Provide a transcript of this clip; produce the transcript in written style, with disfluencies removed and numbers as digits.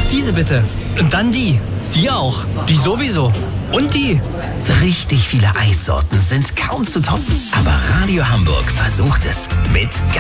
Diese bitte. Und dann die. Die auch. Die sowieso. Und die. Richtig viele Eissorten sind kaum zu toppen. Aber Radio Hamburg versucht es. Mit